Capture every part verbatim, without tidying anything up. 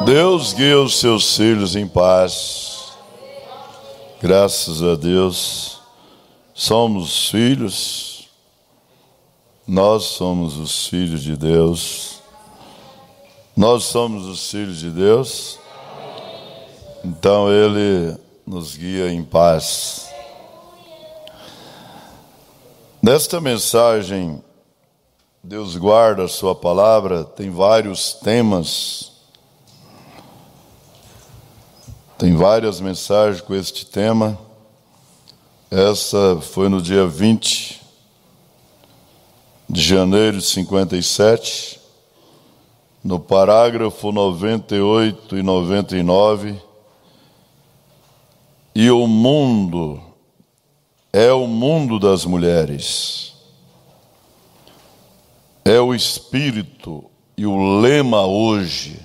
Deus guia os seus filhos em paz. Graças a Deus. Somos filhos. Nós somos os filhos de Deus. Nós somos os filhos de Deus. Então Ele nos guia em paz. Nesta mensagem, Deus guarda a sua palavra, tem vários temas. Tem várias mensagens com este tema. Essa foi no dia vinte de janeiro de cinquenta e sete, no parágrafo noventa e oito e noventa e nove. E o mundo é o mundo das mulheres. É o espírito e o lema hoje.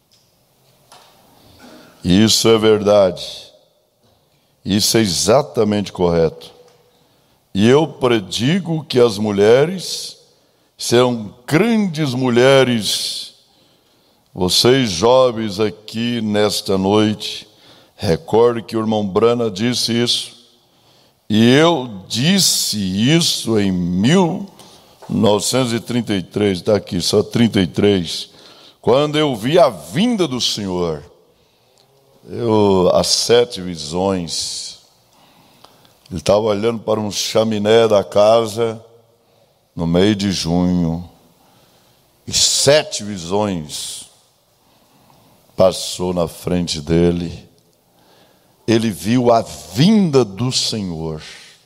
E isso é verdade. Isso é exatamente correto. E eu predigo que as mulheres serão grandes mulheres. Vocês jovens aqui nesta noite, recorde que o irmão Brana disse isso. E eu disse isso em mil novecentos e trinta e três, está aqui, só trinta e três, quando eu vi a vinda do Senhor. Eu, as sete visões, ele estava olhando para um chaminé da casa no meio de junho, e sete visões passou na frente dele. Ele viu a vinda do Senhor.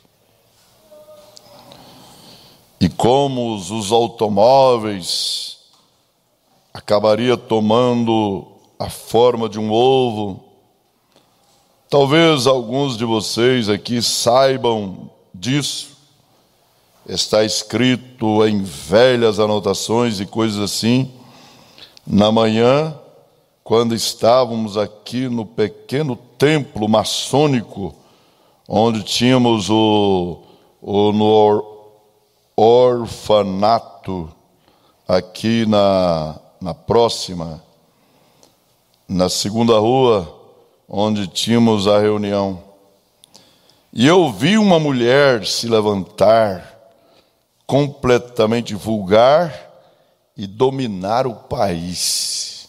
E como os, os automóveis acabaria tomando a forma de um ovo. Talvez alguns de vocês aqui saibam disso. Está escrito em velhas anotações e coisas assim. Na manhã, quando estávamos aqui no pequeno templo maçônico, onde tínhamos o, o no or, orfanato, aqui na, na próxima, na segunda rua, onde tínhamos a reunião. E eu vi uma mulher se levantar, completamente vulgar, e dominar o país.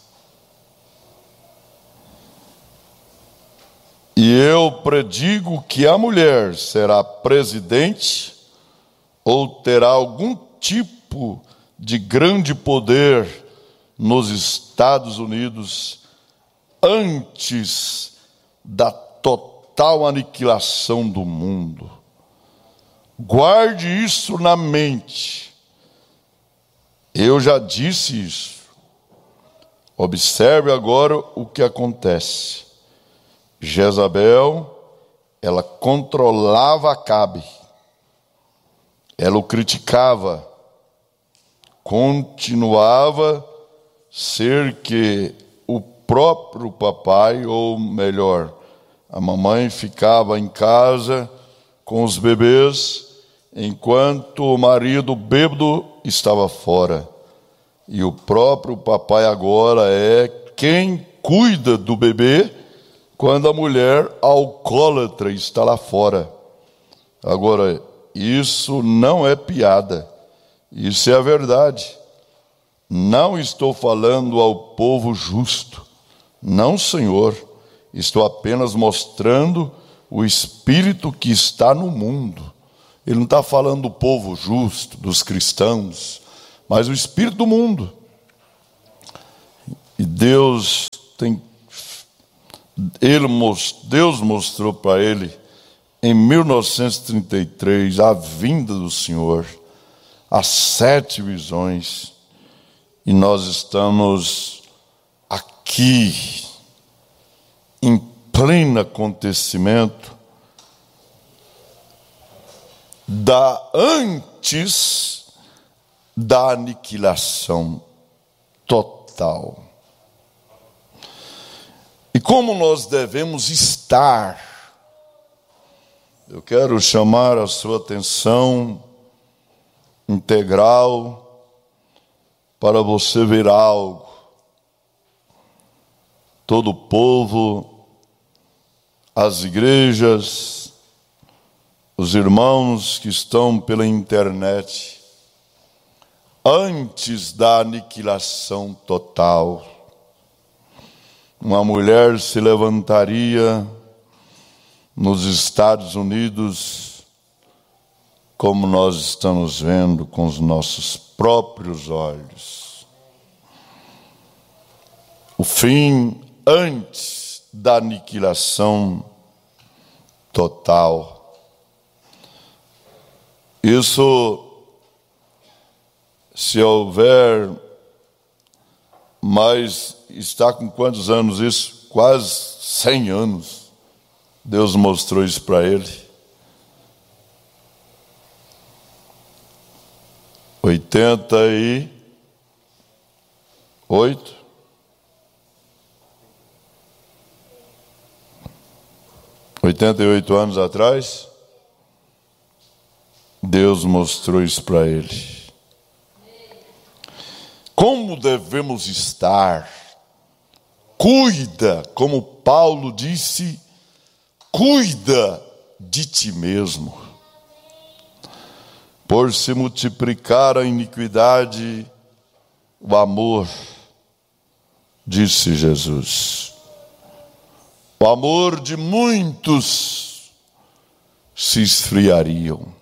E eu predigo que a mulher será presidente ou terá algum tipo de grande poder nos Estados Unidos antes da total aniquilação do mundo. Guarde isso na mente. Eu já disse isso. Observe agora o que acontece. Jezabel, ela controlava Acabe. Ela o criticava. Continuava a ser que o próprio papai, ou melhor, a mamãe ficava em casa com os bebês, enquanto o marido bêbado estava fora. E o próprio papai agora é quem cuida do bebê quando a mulher alcoólatra está lá fora. Agora, isso não é piada, isso é a verdade. Não estou falando ao povo justo. Não, Senhor, estou apenas mostrando o espírito que está no mundo. Ele não está falando do povo justo, dos cristãos, mas o espírito do mundo. E Deus tem, ele, Deus mostrou para ele, em mil novecentos e trinta e três, a vinda do Senhor, as sete visões, e nós estamos aqui, em pleno acontecimento da antes da aniquilação total. E como nós devemos estar? Eu quero chamar a sua atenção integral para você ver algo. todo o povo, as igrejas, os irmãos que estão pela internet, antes da aniquilação total, uma mulher se levantaria nos Estados Unidos, como nós estamos vendo com os nossos próprios olhos. O fim antes da aniquilação total. Isso, se houver, mas está com quantos anos isso? Quase cem anos. Deus mostrou isso para ele. Oitenta e oito. Oitenta e oito anos atrás, Deus mostrou isso para ele. Como devemos estar? Cuida, como Paulo disse, cuida de ti mesmo. Por se multiplicar a iniquidade, o amor, disse Jesus. O amor de muitos se esfriariam.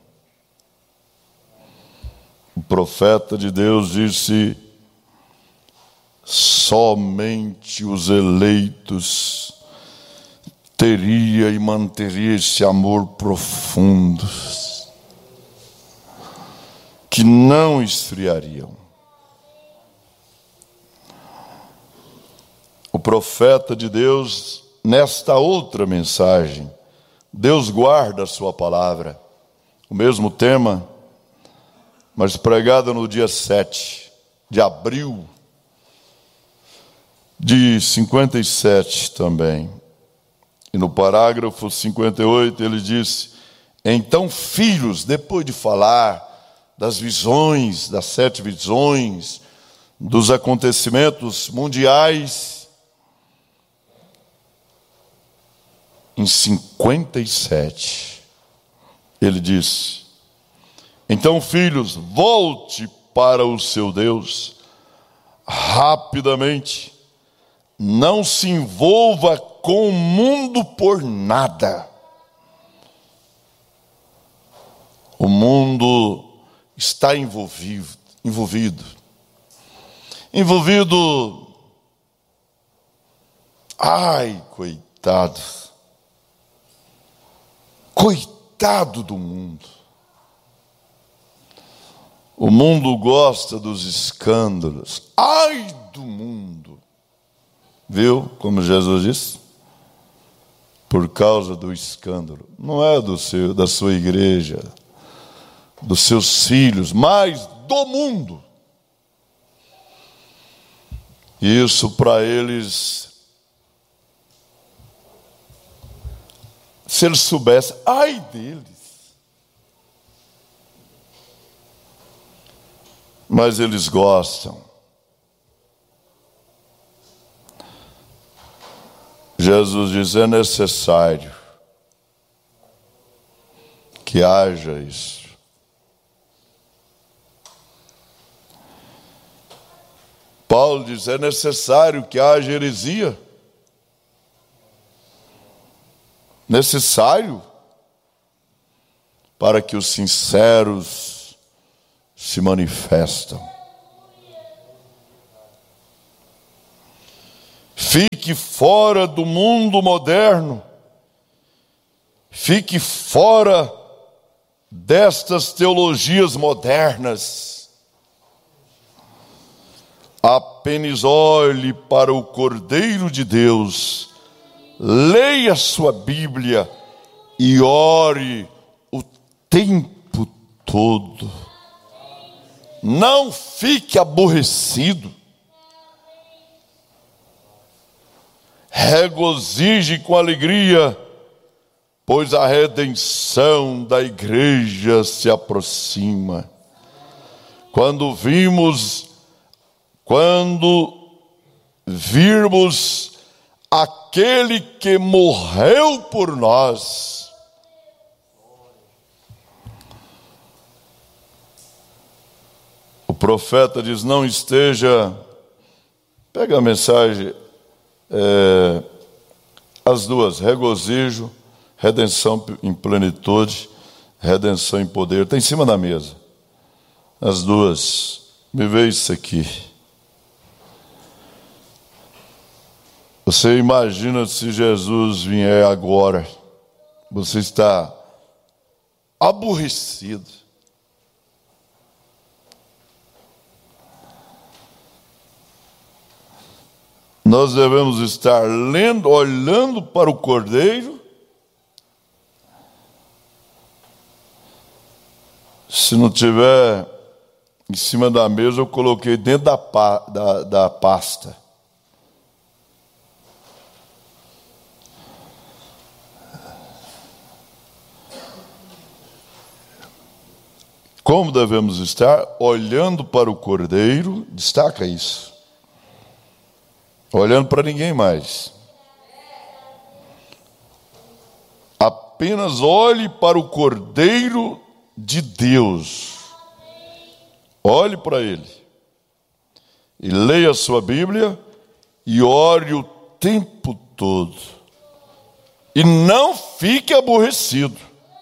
O profeta de Deus disse: somente os eleitos teria e manteria esse amor profundo, que não esfriariam. O profeta de Deus, nesta outra mensagem, Deus guarda a sua palavra, o mesmo tema, mas pregada no dia sete de abril de cinquenta e sete também. E no parágrafo cinquenta e oito ele diz: então, filhos, depois de falar das visões, das sete visões, dos acontecimentos mundiais, em cinquenta e sete, ele diz: então, filhos, volte para o seu Deus rapidamente, não se envolva com o mundo por nada. O mundo está envolvido, envolvido, envolvido, ai, coitado, coitado do mundo. O mundo gosta dos escândalos, ai do mundo, viu como Jesus disse? Por causa do escândalo, não é do seu, da sua igreja, dos seus filhos, mas do mundo. Isso para eles, se eles soubessem, ai deles. Mas eles gostam. Jesus diz: é necessário que haja isso. Paulo diz: é necessário que haja heresia. Necessário para que os sinceros se manifestam. Fique fora do mundo moderno. Fique fora destas teologias modernas. Apenas olhe para o Cordeiro de Deus, leia sua Bíblia e ore o tempo todo. Não fique aborrecido. Regozije com alegria, pois a redenção da igreja se aproxima. Quando vimos, quando virmos aquele que morreu por nós. O profeta diz: não esteja, pega a mensagem, é, as duas, regozijo, redenção em plenitude, redenção em poder, está em cima da mesa, as duas, me vê isso aqui. Você imagina se Jesus vier agora, você está aborrecido, nós devemos estar lendo, olhando para o Cordeiro. Se não tiver em cima da mesa, eu coloquei dentro da, pa, da, da pasta. Como devemos estar? Olhando para o Cordeiro, destaca isso. Olhando para ninguém mais. Apenas olhe para o Cordeiro de Deus. Olhe para Ele. E leia a sua Bíblia e ore o tempo todo. E não fique aborrecido.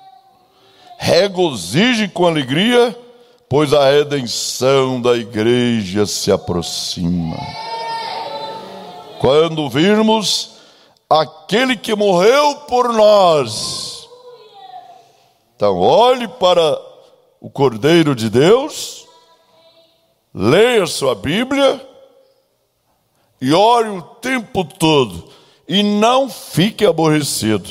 Regozije com alegria, pois a redenção da igreja se aproxima. Quando virmos aquele que morreu por nós, então olhe para o Cordeiro de Deus, leia sua Bíblia e ore o tempo todo e não fique aborrecido.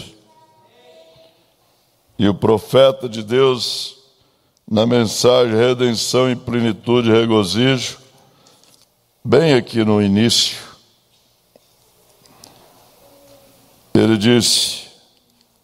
E o profeta de Deus, na mensagem redenção em plenitude e regozijo, bem aqui no início, ele disse: